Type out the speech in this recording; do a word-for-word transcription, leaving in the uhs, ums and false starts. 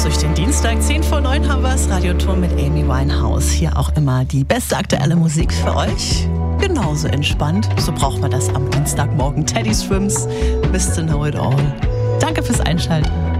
uns durch den Dienstag. zehn vor neun haben wir es. Radiotour mit Amy Winehouse. Hier auch immer die beste aktuelle Musik für euch. Genauso entspannt. So braucht man das am Dienstagmorgen. Teddy Swims, Mister Know It All. Danke fürs Einschalten.